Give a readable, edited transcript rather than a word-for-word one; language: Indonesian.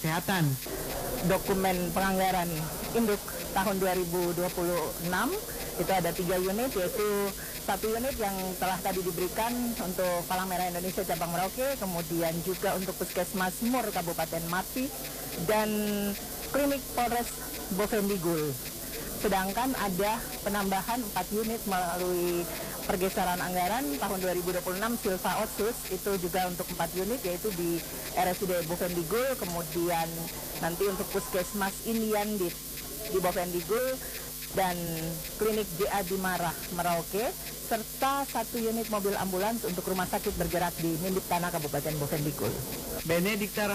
Kesehatan. Dokumen penganggaran induk tahun 2026 itu ada 3 unit, yaitu 1 unit yang telah tadi diberikan untuk Palang Merah Indonesia cabang Merauke, kemudian juga untuk Puskesmas Mur Kabupaten Mati dan Klinik Polres Bovendigul. Sedangkan ada penambahan 4 unit melalui pergeseran anggaran tahun 2026 Silva Otsus, itu juga untuk 4 unit, yaitu di RSUD Bovendigul, kemudian nanti untuk Puskesmas Indian di Bovendigul dan Klinik JA di Merauke, serta 1 unit mobil ambulans untuk rumah sakit bergerak di Nindip Tanah Kabupaten Bovendigul. Benedikta